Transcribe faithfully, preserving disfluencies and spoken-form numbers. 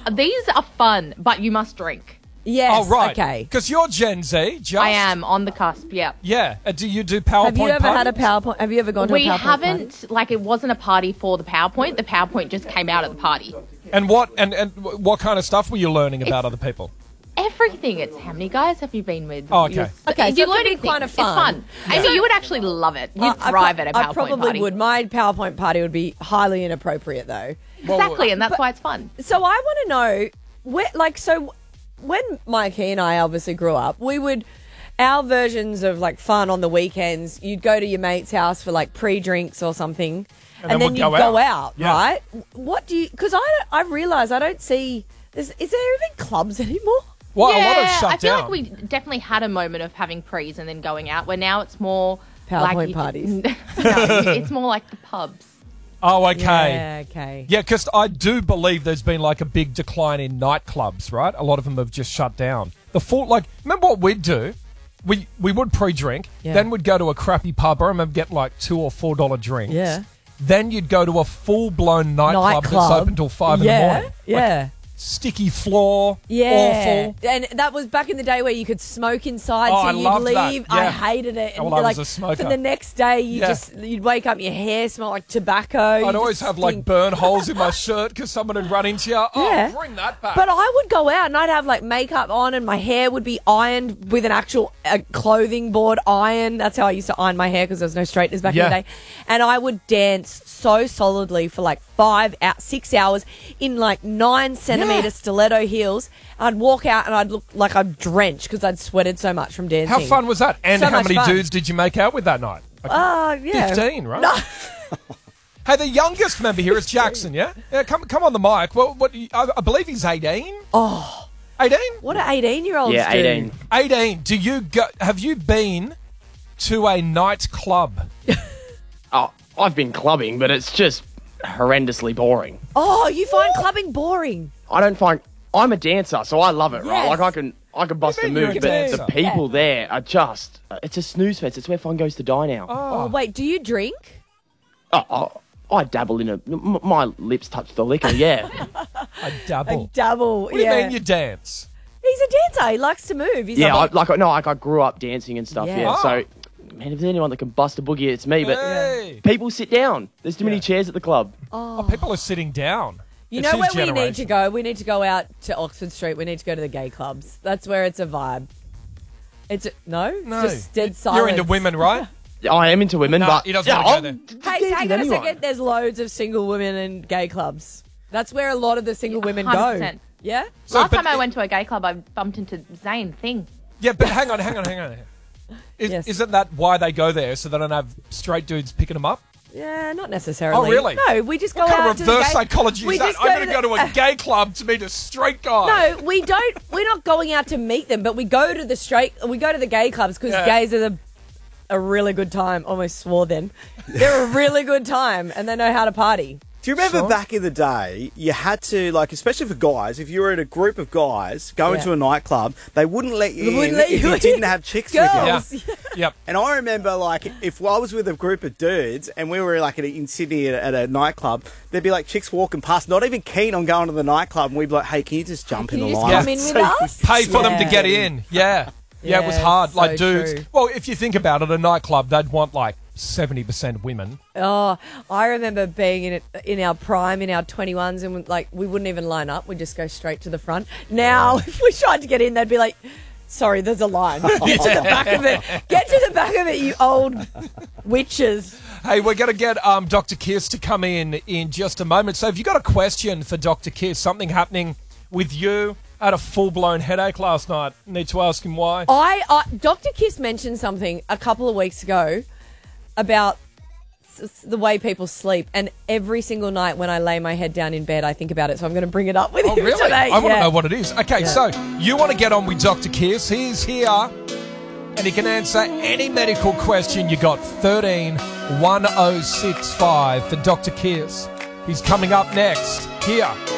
These are fun, but you must drink. Yes. Oh, right. Okay. Because you're Gen Z, just. I am on the cusp, yeah. Yeah. Uh, do you do PowerPoint Have you ever parties? had a PowerPoint? Have you ever gone to We a PowerPoint haven't, party? like, it wasn't a party for the PowerPoint. The PowerPoint just came out at the party. And what and, and what kind of stuff were you learning about It's- other people? Everything. It's how many guys have you been with? Oh, okay. You're- Okay, so you're it could learning be kind things. of fun. It's fun. Amy, you would actually love it. You'd Uh, I thrive pro- at a PowerPoint I probably party. would. My PowerPoint party would be highly inappropriate, though. Exactly, and that's But- why it's fun. So I want to know, where, like, so when Mikey and I obviously grew up, we would, our versions of like fun on the weekends, you'd go to your mate's house for like pre-drinks or something, And and, then then we'd you'd go go out. out, Yeah. right? What do you? Because I don't- I realise I don't see. Is, is there even clubs anymore? Well, yeah, a lot of shut I feel down. like we definitely had a moment of having prees and then going out, where now it's more PowerPoint like you- parties. no, it's more like the pubs. Oh, okay. Yeah, okay. Yeah, because I do believe there's been like a big decline in nightclubs, right? A lot of them have just shut down. The full, like, remember what we'd do? We we would pre-drink, Yeah. then we'd go to a crappy pub. I remember getting like two or four dollar drinks. Yeah. Then you'd go to a full-blown nightclub, Nightclub. that's open till five in yeah, the morning. Like, yeah. sticky floor, Yeah, awful. and that was back in the day where you could smoke inside, Oh, so I you'd loved that. leave. Yeah. I hated it. Oh, well, I was like, a smoker. For the next day, you Yeah. just you'd wake up, and your hair smelled like tobacco. I'd you always just have like stink. burn holes in my shirt because someone had run into you. Oh, Yeah. bring that back. But I would go out and I'd have like makeup on, and my hair would be ironed with an actual uh, clothing board iron. That's how I used to iron my hair because there was no straighteners back Yeah. in the day. And I would dance so solidly for like five out six hours in like nine centimeter Yeah. stiletto heels. I'd walk out and I'd look like I'm drenched because I'd sweated so much from dancing. How fun was that? And So how much many fun. dudes did you make out with that night? Like Uh, yeah. fifteen, right? No. Hey, the youngest member here is Jackson, yeah? Yeah, come come on the mic. Well, what? I, I believe he's eighteen. Oh, eighteen? what do eighteen-year-olds Yeah, do? eighteen. eighteen. Do you go? Have you been to a nightclub? Oh, I've been clubbing, but it's just horrendously boring. Oh, you find clubbing boring. I don't find I'm a dancer, so I love it, right? Yes. Like I can I can bust What do a you mean move, you're but a the dancer? people there are just it's a snooze fest. It's where fun goes to die now. Oh, wait, do you drink? Oh, oh, I dabble in a m- my lips touch the liquor, yeah. A double. A double, What do you yeah. mean you dance? He's a dancer. He likes to move. He's yeah, I, like, like no, like I grew up dancing and stuff, Yeah. yeah. Oh. So man, if there's anyone that can bust a boogie, it's me. But Hey. people sit down. There's too Yeah. many chairs at the club. Oh, people are sitting down. you It's know where his we need to generation. go? We need to go out to Oxford Street. We need to go to the gay clubs. That's where it's a vibe. It's a, no, it's No. just dead silence. You're into women, right? I am into women, No, but he doesn't yeah, wanna go I'll there. d- Hey, dance hang with on a anyone. second. There's loads of single women in gay clubs. That's where a lot of the single women one hundred go. percent. Yeah. So, Last but time I it- went to a gay club, I bumped into Zane Thing. Yeah, but hang on, hang on, hang on. Is, Yes. Isn't that why they go there, so they don't have straight dudes picking them up? Yeah, not necessarily. Oh, really? No, we just go What kind out of to the reverse gay- psychology we is that? just I'm going to the- go to a gay club to meet a straight guy. No, we don't. We're not going out to meet them, but we go to the straight. We go to the gay clubs because Yeah. gays are the, a really good time. Almost swore then. They're a really good time, and they know how to party. Do you remember Sure. back in the day, you had to, like, especially for guys, if you were in a group of guys going Yeah. to a nightclub, they wouldn't let you They wouldn't in let if you you in. didn't have chicks with you. Girls. Yeah. Yep. And I remember, like, if I was with a group of dudes and we were, like, at a, in Sydney at, at a nightclub, there'd be, like, chicks walking past, not even keen on going to the nightclub, and we'd be like, hey, can you just jump Can in you the just line? come in with So you can us? Pay for them to Yeah. get in. Yeah. Yeah, it was Yeah, hard. so Like, dudes. true. Well, if you think about it, a nightclub, they'd want like seventy percent women. Oh, I remember being in it in our prime, in our twenty-ones, and we, like we wouldn't even line up. We'd just go straight to the front. Now, if we tried to get in, they'd be like, "Sorry, there's a line. Get to the back of it. Get to the back of it, you old witches." Hey, we're going to get um, Doctor Kiss to come in in just a moment. So if you've got a question for Doctor Kiss, something happening with you, I had a full-blown headache last night. Need to ask him why. I, I Doctor Kiss mentioned something a couple of weeks ago about s- s- the way people sleep, and every single night when I lay my head down in bed, I think about it. So I'm going to bring it up with Oh, him really? today. I want to Yeah. know what it is. Okay, so you want to get on with Doctor Kiss. He's here, and he can answer any medical question you got. thirteen one oh six five for Doctor Kiss. He's coming up next here